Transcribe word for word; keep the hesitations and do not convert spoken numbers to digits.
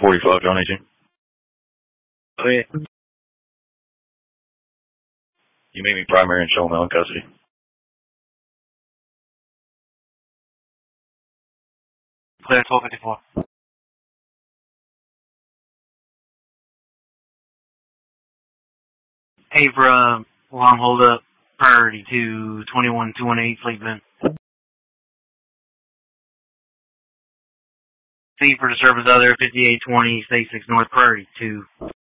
forty-five, John eighteen. Oh, yeah. You make me primary and show him in custody. Clear twelve fifty-four. Avra, long hold up, priority to twenty-one two one eight, Fleet Bend. C for the service other, fifty-eight twenty, state six North, priority two.